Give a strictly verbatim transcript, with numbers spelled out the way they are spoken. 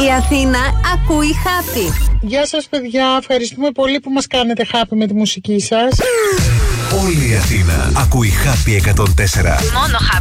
Η Αθήνα ακούει Happy. Γεια σας παιδιά, ευχαριστούμε πολύ που μας κάνετε happy με τη μουσική σας. Όλη η Αθήνα ακούει Happy εκατόν τέσσερα. Μόνο Happy.